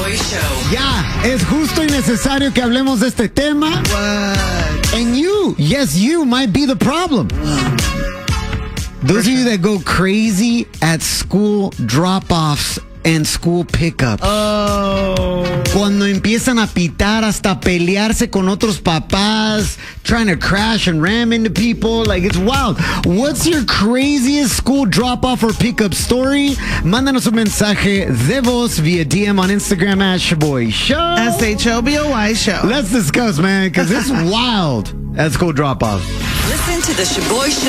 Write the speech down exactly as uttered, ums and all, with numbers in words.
Shaboy Show. Ya, es justo y necesario que hablemos de este tema. What? And you, yes, you might be the problem. Those of you that go crazy at school drop-offs and school pickups. Oh. Cuando empiezan a pitar hasta pelearse con otros papás, trying to crash and ram into people, like it's wild. What's your craziest school drop-off or pickup story? Mándanos un mensaje de voz via D M on Instagram at Shaboy Show. S H O B O Y Show. Let's discuss, man, because it's wild at school drop-offs. Listen to the Shaboy Show.